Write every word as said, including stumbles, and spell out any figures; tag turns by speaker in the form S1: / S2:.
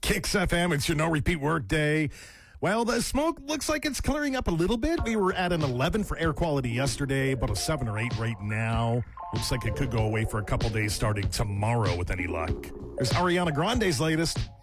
S1: Kicks F M, it's your no repeat work day. Well, the smoke looks like it's clearing up a little bit. We were at an eleven for air quality yesterday, about a seven or eight right now. Looks like it could go away for a couple days starting tomorrow with any luck. There's Ariana Grande's latest.